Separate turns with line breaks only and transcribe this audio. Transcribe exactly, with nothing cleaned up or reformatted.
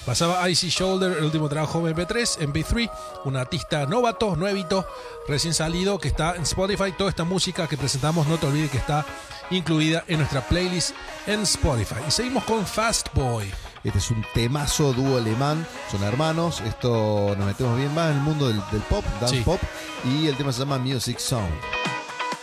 Pasaba Icy Shoulder, el último trabajo M P tres, M P tres, un artista novato, nuevito, recién salido, que está en Spotify. Toda esta música que presentamos, no te olvides que está incluida en nuestra playlist en Spotify. Y seguimos con Fast Boy.
Este es un temazo dúo alemán, son hermanos. Esto nos metemos bien más en el mundo del, del pop, dance
Sí.
pop. Y el tema se llama Music Sound.